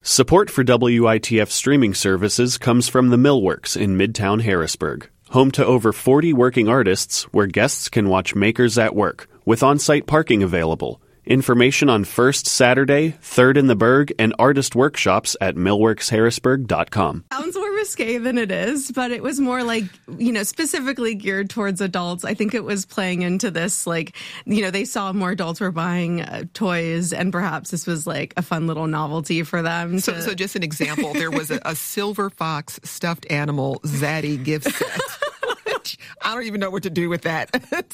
Support for WITF streaming services comes from the Millworks in Midtown Harrisburg, home to over 40 working artists where guests can watch makers at work, with on-site parking available. Information on First Saturday, Third in the Berg, and artist workshops at millworksharrisburg.com. Sounds more risque than it is, but it was more like, specifically geared towards adults. I think it was playing into this, they saw more adults were buying toys, and perhaps this was like a fun little novelty for them. So just an example, there was a silver fox stuffed animal Zaddy gift set, which I don't even know what to do with that.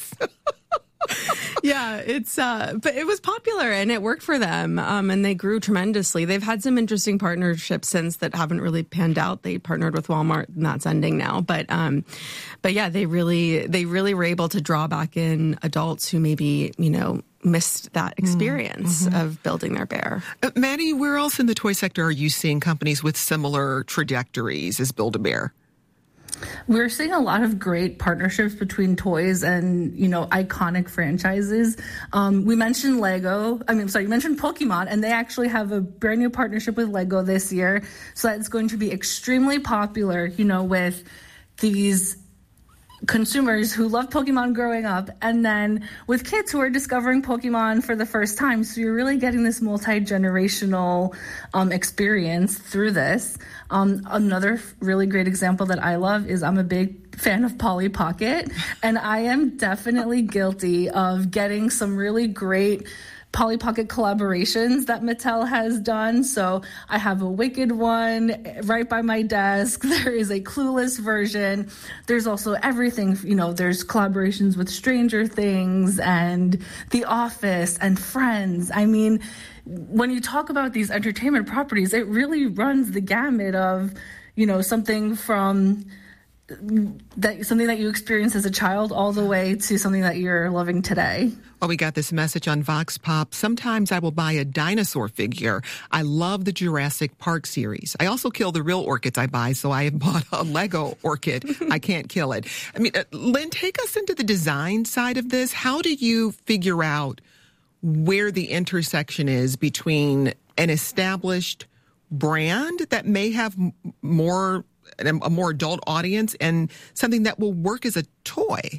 Yeah, but it was popular and it worked for them, and they grew tremendously. They've had some interesting partnerships since that haven't really panned out. They partnered with Walmart, and that's ending now. But yeah, they really were able to draw back in adults who maybe missed that experience of building their bear. Maddie, where else in the toy sector are you seeing companies with similar trajectories as Build-A-Bear? We're seeing a lot of great partnerships between toys and, iconic franchises. We mentioned you mentioned Pokemon, and they actually have a brand new partnership with Lego this year. So that's going to be extremely popular, with these consumers who love Pokemon growing up, and then with kids who are discovering Pokemon for the first time. So you're really getting this multi-generational experience through this. Another really great example that I love is I'm a big fan of Polly Pocket, and I am definitely guilty of getting some really great Polly Pocket collaborations that Mattel has done. So I have a Wicked one right by my desk. There is a Clueless version. There's also everything, there's collaborations with Stranger Things and The Office and Friends. I mean, when you talk about these entertainment properties, it really runs the gamut of, something from something that you experienced as a child all the way to something that you're loving today. Well, we got this message on Vox Pop. Sometimes I will buy a dinosaur figure. I love the Jurassic Park series. I also kill the real orchids I buy, so I have bought a Lego orchid. I can't kill it. I mean, Lynn, take us into the design side of this. How do you figure out where the intersection is between an established brand that may have a more adult audience and something that will work as a toy?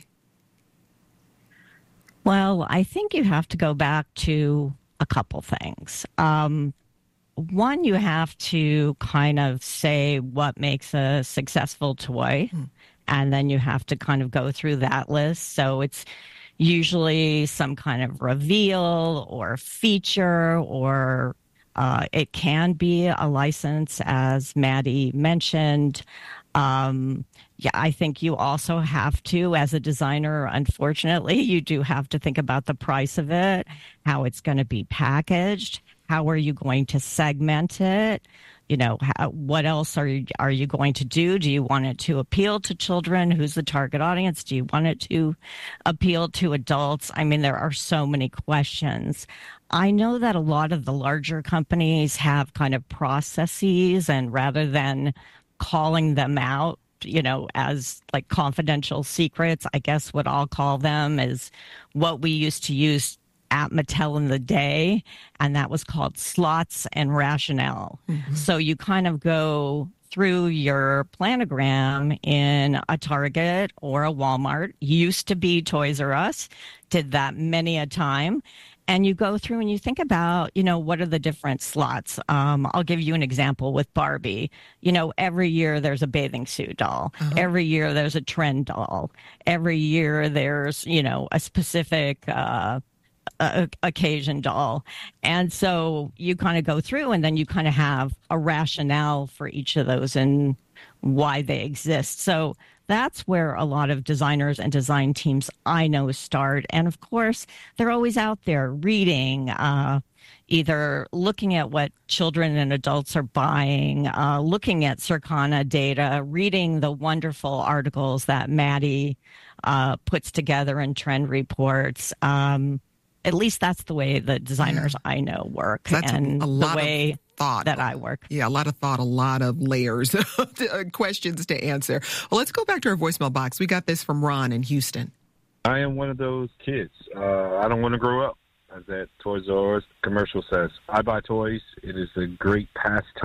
Well, I think you have to go back to a couple things. One, you have to kind of say what makes a successful toy, and then you have to kind of go through that list. So it's usually some kind of reveal or feature, or it can be a license, as Maddie mentioned. I think you also have to, as a designer, unfortunately, you do have to think about the price of it, how it's going to be packaged, how are you going to segment it, what else are you going to do? Do you want it to appeal to children? Who's the target audience? Do you want it to appeal to adults? I mean, there are so many questions. I know that a lot of the larger companies have kind of processes, and rather than calling them out, as like confidential secrets, I guess what I'll call them is what we used to use at Mattel in the day, and that was called slots and rationale. So you kind of go through your planogram in a Target or a Walmart. Used to be Toys R Us, did that many a time. And you go through and you think about, what are the different slots? I'll give you an example with Barbie. Every year there's a bathing suit doll. Every year there's a trend doll. Every year there's, a specific occasion doll. And so you kind of go through, and then you kind of have a rationale for each of those and why they exist. So that's where a lot of designers and design teams I know start. And of course, they're always out there reading, either looking at what children and adults are buying, looking at Circana data, reading the wonderful articles that Maddie puts together in trend reports. At least that's the way the designers I know work. That's and a lot the way of thought that I work. Yeah, a lot of thought, a lot of layers, questions to answer. Well, let's go back to our voicemail box. We got this from Ron in Houston. I am one of those kids. I don't want to grow up. As that Toys R Us commercial says, I buy toys. It is a great pastime.